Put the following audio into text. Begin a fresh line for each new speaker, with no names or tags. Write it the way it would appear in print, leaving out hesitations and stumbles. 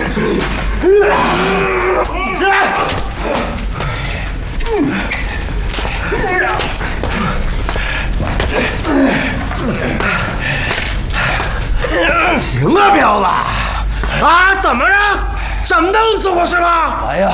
起来！行了，彪子，啊，怎么着？真弄死我是吧？
来呀！